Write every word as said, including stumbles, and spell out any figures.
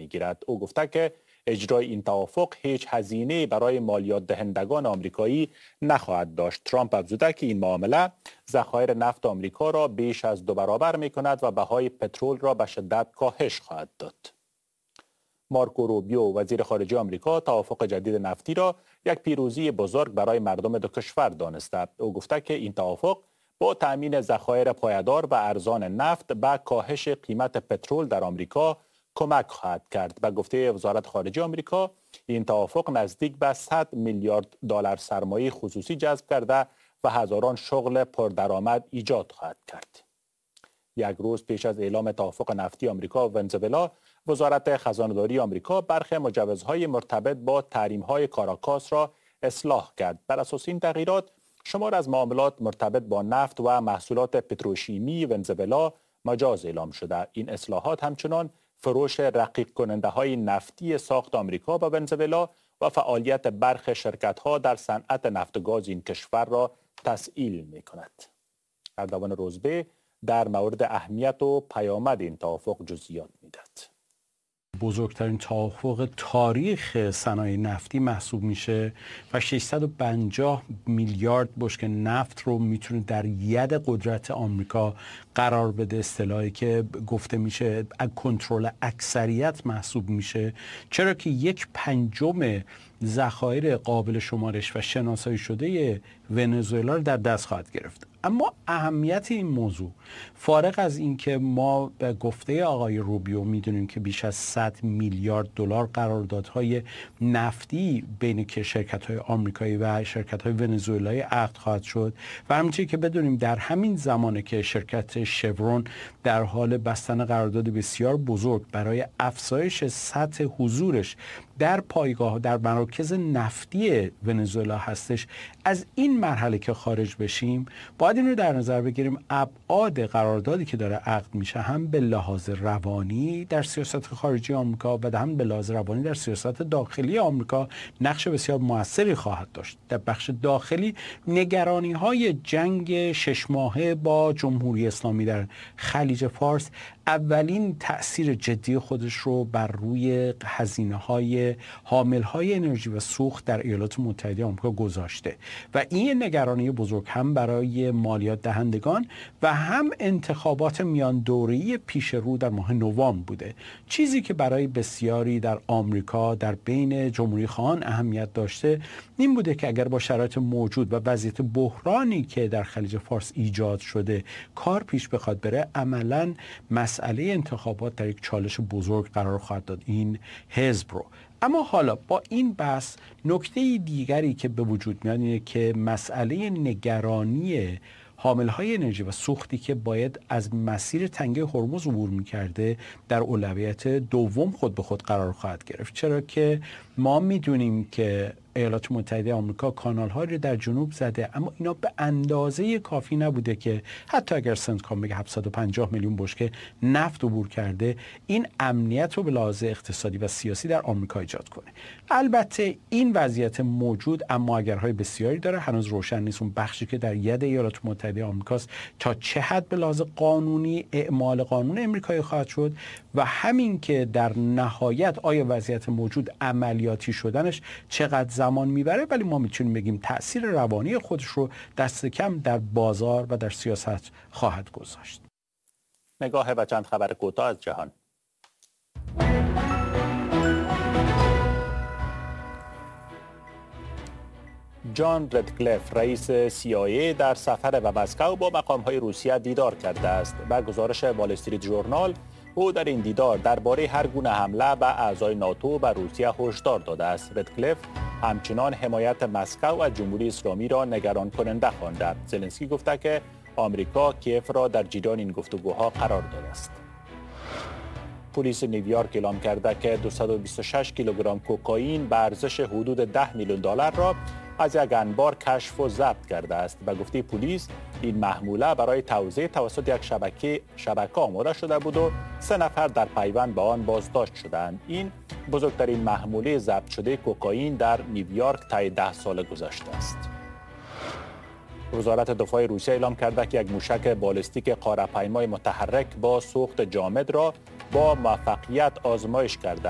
میگیرد. او گفته که اجرای این توافق هیچ هزینه برای مالیات دهندگان آمریکایی نخواهد داشت. ترامپ افزوده که این معامله ذخایر نفت آمریکا را بیش از دو برابر می کند و بهای پترول را به شدت کاهش خواهد داد. مارکو روبیو وزیر خارجه آمریکا توافق جدید نفتی را یک پیروزی بزرگ برای مردم دو کشور دانسته. او گفته که این توافق با تأمین ذخایر پایدار و ارزان نفت به کاهش قیمت پترول در آمریکا کمک خواهد کرد. به گفته وزارت خارجه آمریکا، این توافق نزدیک به صد میلیارد دلار سرمایه خصوصی جذب کرده و هزاران شغل پردرآمد ایجاد خواهد کرد. یک روز پیش از اعلام توافق نفتی آمریکا و ونزوئلا، وزارت خزانه‌داری آمریکا برخی مجوزهای مرتبط با تحریم‌های کاراکاس را اصلاح کرد. بر اساس این تغییرات، شمار از معاملات مرتبط با نفت و محصولات پتروشیمی ونزوئلا مجاز اعلام شده. این اصلاحات همچنان فروش رقیق کننده های نفتی ساخت آمریکا به ونزوئلا و فعالیت برخی شرکت ها در صنعت نفت و گاز این کشور را تسهیل می کند. اردوان روزبه در مورد اهمیت و پیامد این توافق جزئیات می‌دهد. بزرگترین توافق تاریخ صنایع نفتی محسوب میشه و ششصد و پنجاه میلیارد بشکه نفت رو میتونه در ید قدرت آمریکا قرار بده. اصطلاحی که گفته میشه از کنترل اکثریت محسوب میشه، چرا که یک پنجم ذخایر قابل شمارش و شناسایی شده ونزوئلا رو در دست خواهد گرفت. اما اهمیت این موضوع، فارغ از اینکه ما به گفته آقای روبیو میدونیم که بیش از صد میلیارد دلار قراردادهای نفتی بین که شرکت‌های آمریکایی و شرکت‌های ونزوئلایی عقد خواهد شد و همچنین که بدونیم در همین زمانه که شرکت شورون در حال بستن قرارداد بسیار بزرگ برای افزایش سطح حضورش در پایگاه در مراکز نفتی ونزوئلا هستش، از این مرحله که خارج بشیم باید این رو در نظر بگیریم ابعاد قراردادی که داره عقد میشه هم به لحاظ روانی در سیاست خارجی آمریکا و هم به لحاظ روانی در سیاست داخلی آمریکا نقش بسیار موثری خواهد داشت. در بخش داخلی نگرانی های جنگ شش ماهه با جمهوری اسلامی در خلیج فارس اولین تأثیر جدی خودش رو بر روی هزینه‌های حامل‌های انرژی و سوخت در ایالات متحده آمریکا گذاشته و این نگرانی بزرگ هم برای مالیات دهندگان و هم انتخابات میان دوره‌ای پیش رو در ماه نوامبر بوده. چیزی که برای بسیاری در آمریکا در بین جمهوری خواهان اهمیت داشته این بوده که اگر با شرایط موجود و وضعیت بحرانی که در خلیج فارس ایجاد شده کار پیش بخواد بره، عملاً مسئله انتخابات در یک چالش بزرگ قرار خواهد داد این حزب رو. اما حالا با این بحث نکته دیگری که به وجود میاد اینه که مسئله نگرانی حامل‌های انرژی و سوختی که باید از مسیر تنگه هرمز عبور می‌کرده در اولویت دوم خود به خود قرار خواهد گرفت، چرا که ما می‌دونیم که ایالات متحده آمریکا کانال‌هایی رو در جنوب زده، اما اینا به اندازه کافی نبوده که حتی اگر سنتکام بگه هفتصد و پنجاه میلیون بشکه نفت عبور کرده این امنیت رو به لحاظ اقتصادی و سیاسی در آمریکا ایجاد کنه. البته این وضعیت موجود اما اگرهای بسیاری داره، هنوز روشن نیست اون بخشی که در ید ایالات متحده آمریکاست تا چه حد به لحاظ قانونی اعمال قانون امریکایی خواهد شد و همین که در نهایت آیا وضعیت موجود عملیاتی شدنش چقدر زمان میبره، ولی ما میتونیم بگیم تأثیر روانی خودش رو دست کم در بازار و در سیاست خواهد گذاشت. نگاه و چند خبر کوتاه از جهان. جان ردکلیف رئیس سی آی ای در سفر به مسکو با مقام‌های روسیه دیدار کرده است. به گزارش وال استریت ژورنال او در این دیدار درباره هر گونه حمله به اعضای ناتو به روسیه هشدار داده است. ردکلیف همچنان حمایت مسکو از جمهوری اسلامی را نگران کننده خوانده. زلنسکی گفته که آمریکا کیف را در جریان این گفتگوها قرار داده است. پلیس نیویورک اعلام کرده که دویست و بیست و شش کیلوگرم کوکائین به ارزش حدود ده میلیون دلار را از یک انبار کشف و ضبط کرده است. به گفته پلیس این محموله برای توزیع توسط یک شبکه شبکه آماده شده بود و سه نفر در پیوند به آن بازداشت شدند. این بزرگترین محموله ضبط شده کوکائین در نیویورک طی ده سال گذشته است. وزارت دفاع روسیه اعلام کرده که یک موشک بالستیک قاره‌پیمای متحرک با سوخت جامد را با موفقیت آزمایش کرده